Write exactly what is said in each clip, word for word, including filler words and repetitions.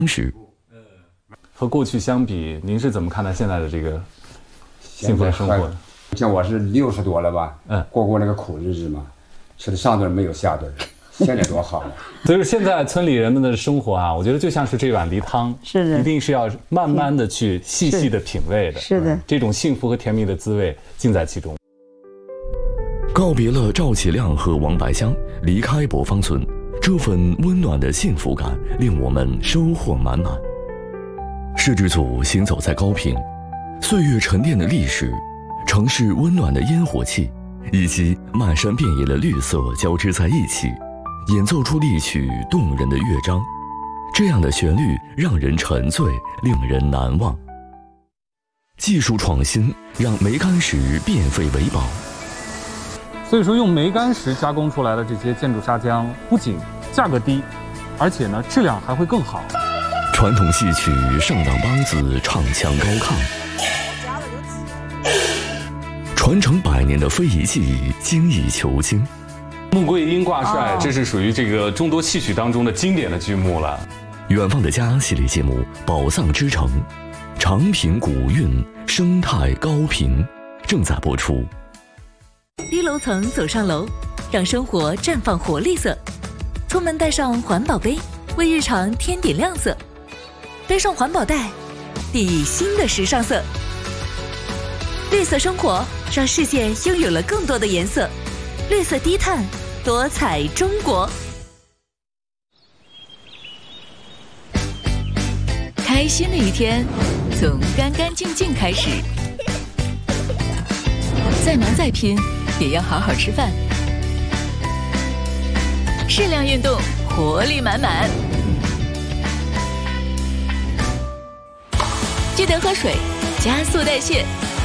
时。 和过去相比，您是怎么看待现在的这个幸福的生活的？ 像我是六十多了吧， 嗯， 过过那个苦日子嘛，吃的上顿没有下顿，现在多好啊！ 所以说现在村里人们的生活啊，我觉得就像是这碗梨汤， 是的， 一定是要慢慢的去细细的品味的， 是的， 这种幸福和甜蜜的滋味尽在其中。 告别了赵启亮和王百香，离开博芳村，这份温暖的幸福感令我们收获满满。摄制组行走在高平，岁月沉淀的历史，城市温暖的烟火气，以及漫山遍野的绿色交织在一起，演奏出一曲动人的乐章。这样的旋律让人沉醉，令人难忘。技术创新让梅干石变废为宝。 所以说，用梅干石加工出来的这些建筑砂浆，不仅价格低，而且呢质量还会更好。 传统戏曲上党梆子唱腔高亢，传承百年的非遗技艺精益求精。 穆桂英挂帅，这是属于这个众多戏曲当中的经典的剧目了。 远方的家系列节目《宝藏之城》，长平古韵，生态高频，正在播出。 低楼层走上楼，让生活绽放活力色。出门带上环保杯，为日常添点亮色。背上环保袋，递新的时尚色。绿色生活，让世界拥有了更多的颜色。绿色低碳，多彩中国。开心的一天，从干干净净开始。再忙再拼，也要好好吃饭。适量运动，活力满满。记得喝水，加速代谢。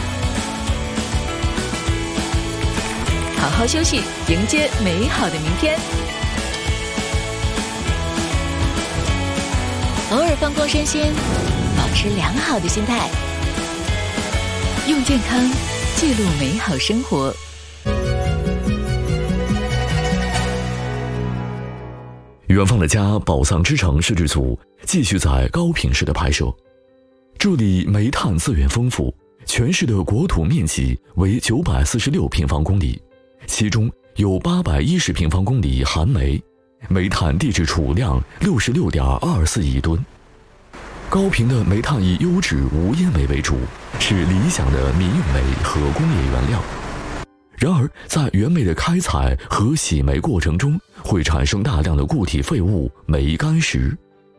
好好休息，迎接美好的明天。偶尔放光身心，保持良好的心态，用健康记录美好生活。 远方的家宝藏之城摄制组继续在高平市的拍摄。这里煤炭资源丰富，全市的国土面积为九百四十六平方公里，其中有八百一十平方公里含煤，煤炭地质储量六十六点二四亿吨。高平的煤炭以优质无烟煤为主，是理想的民用煤和工业原料。然而，在原煤的开采和洗煤过程中，会产生大量的固体废物煤干石。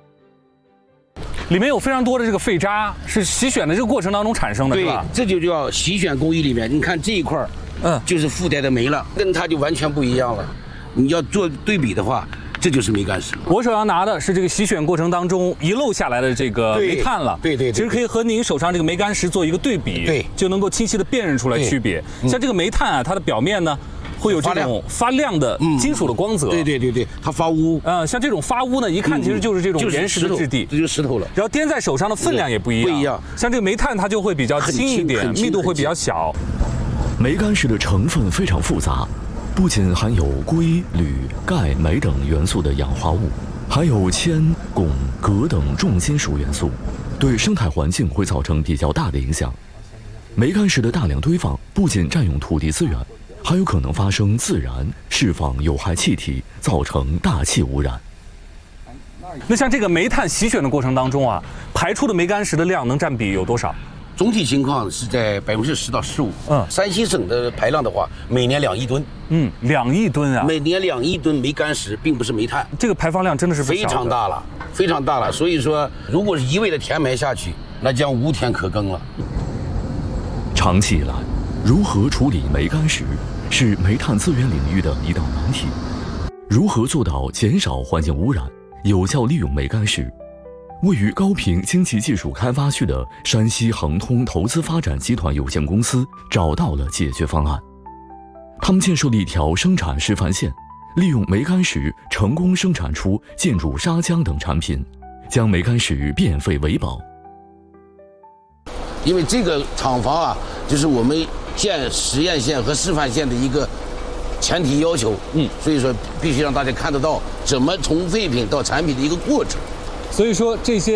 里面有非常多的这个废渣，是洗选的这个过程当中产生的， 对， 是吧？ 这就叫洗选工艺里面，你看这一块儿，嗯，就是附带的煤了，跟它就完全不一样了。你要做对比的话，这就是煤干石。 我手上拿的是这个洗选过程当中遗漏下来的这个煤炭了， 对 对, 对, 对， 其实可以和您手上这个煤干石做一个对比， 对， 就能够清晰的辨认出来区别。嗯、像这个煤炭啊，它的表面呢，会有这种发亮的金属的光泽， 嗯、对对对对，它发乌。 啊、呃，像这种发乌呢，一看其实就是这种岩石的质地， 这就是石头了。 然后掂在手上的分量也不一样， 不一样。 像这个煤炭，它就会比较轻一点，密度会比较小。 煤干石的成分非常复杂，不仅含有硅、铝、钙、镁等元素的氧化物，还有铅、汞、镉等重金属元素，对生态环境会造成比较大的影响。煤干石的大量堆放不仅占用土地资源，还有可能发生自燃、释放有害气体，造成大气污染。 那像这个煤炭洗选的过程当中啊，排出的煤干石的量能占比有多少？ 总体情况是在百分之十到十五。嗯，山西省的排量的话，每年两亿吨。 嗯，两亿吨啊！ 每年两亿吨煤干石，并不是煤炭。 这个排放量真的是非常大了，非常大了。所以说，如果是一味的填埋下去，那将无田可耕了。 长期以来，如何处理煤干石是煤炭资源领域的一道难题。如何做到减少环境污染，有效利用煤干石？位于高平经济技术开发区的山西恒通投资发展集团有限公司找到了解决方案。他们建设了一条生产示范线，利用煤干石成功生产出建筑砂浆等产品，将煤干石变废为宝。 因为这个厂房啊，就是我们建实验线和示范线的一个前提要求，嗯，所以说必须让大家看得到怎么从废品到产品的一个过程。 所以说这些